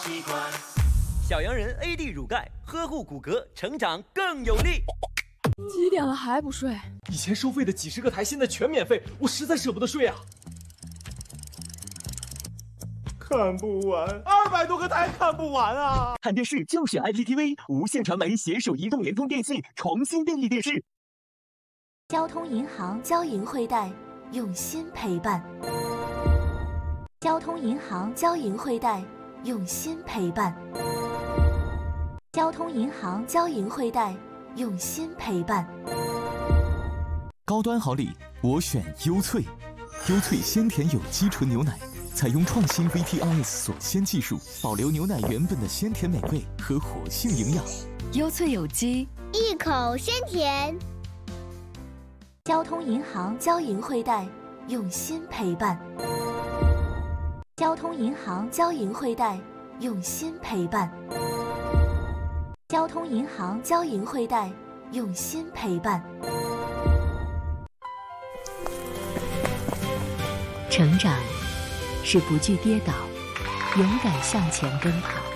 习惯。 小羊人 AD 乳钙，呵护骨骼，成长更有力。 几点了还不睡？ 以前收费的几十个台现在全免费，我实在舍不得睡啊。看不完，200多个台看不完啊！ 看电视就选 IPTV， 无线传媒携手移动、联通、电信重新定义电视。 交通银行交银汇贷，用心陪伴。交通银行交银汇贷，用心陪伴。交通银行交银汇贷，用心陪伴。 高端好礼，我选优萃。优萃鲜甜有机纯牛奶，采用创新 VTRS 锁鲜技术，保留牛奶原本的鲜甜美味和活性营养。 优萃有机， 一口鲜甜。 交通银行交银汇贷，用心陪伴。交通银行交银汇贷，用心陪伴。交通银行交银汇贷，用心陪伴。 成长是不惧跌倒，勇敢向前奔跑。